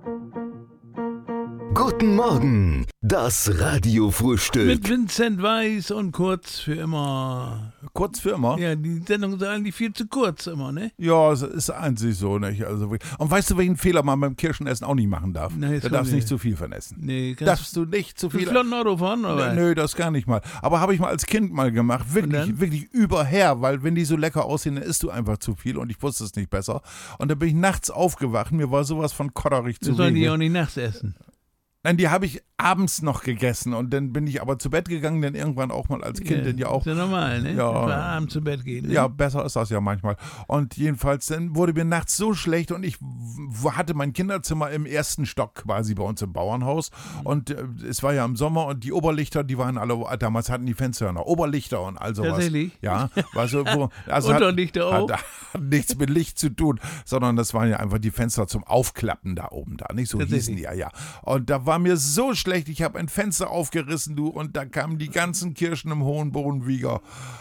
Guten Morgen, das Radiofrühstück. Mit Vincent Weiss und Kurz für immer. Kurz für immer? Ja, die Sendung ist eigentlich viel zu kurz immer, ne? Ja, es ist einzig so, nicht? Also, und weißt du, welchen Fehler man beim Kirschenessen auch nicht machen darf? Nee, Da darfst du nicht zu viel vernetzen. Nee, Darfst du nicht zu du viel. flotten Auto fahren, oder? Nö, das gar nicht mal. Aber habe ich mal als Kind mal gemacht. Wirklich überher, weil wenn die so lecker aussehen, dann isst du einfach zu viel und ich wusste es nicht besser. Und dann bin ich nachts aufgewacht, mir war sowas von kodderig zu Das sollen die Wege. auch nicht nachts essen. Nein, die habe ich abends noch gegessen und dann bin ich aber zu Bett gegangen, denn irgendwann auch mal als Kind denn ja auch. Ist ja normal, ne? Ja. Dass wir abends zu Bett gehen, ne? Ja, besser ist das ja manchmal. Und jedenfalls, dann wurde mir nachts so schlecht und ich hatte mein Kinderzimmer im ersten Stock quasi bei uns im Bauernhaus und es war ja im Sommer und die Oberlichter, die waren alle, damals hatten die Fenster ja noch Oberlichter und all sowas. Tatsächlich? Ja, war so, Unterlichter auch? Hat nichts mit Licht zu tun, sondern das waren ja einfach die Fenster zum Aufklappen da oben da, nicht so hießen die ja. Und da war mir so schlecht, ich habe ein Fenster aufgerissen, du, und da kamen die ganzen Kirschen im hohen Bodenwieger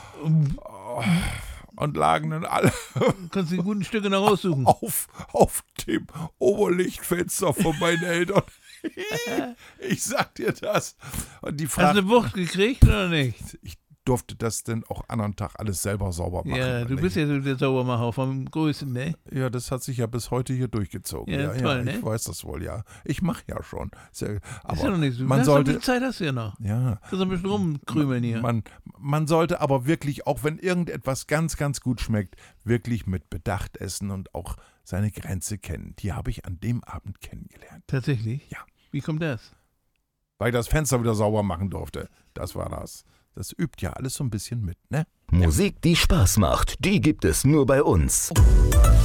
und lagen dann alle Kannst du die guten Stücke noch raussuchen. auf dem Oberlichtfenster von meinen Eltern. Ich sag dir das. Und die Hast Frage, du eine Wucht gekriegt oder nicht? ich durfte das denn auch anderen Tag alles selber sauber machen. Ja, du nicht? bist ja so der Saubermacher vom Größten, ne? Ja, das hat sich ja bis heute hier durchgezogen. Ja, toll, ich ne? weiß das wohl, ja. Ich mache ja schon. Aber Ist ja noch nicht so. man Hast du ein sollte, bisschen Zeit hast du ja noch. ja, Kannst du ein bisschen rumkrümeln hier. man sollte aber wirklich, auch wenn irgendetwas ganz, ganz gut schmeckt, wirklich mit Bedacht essen und auch seine Grenze kennen. Die habe ich an dem Abend kennengelernt. Tatsächlich? Ja. Wie kommt das? Weil ich das Fenster wieder sauber machen durfte. Das war das. Das übt ja alles so ein bisschen mit, ne? Musik, die Spaß macht, die gibt es nur bei uns.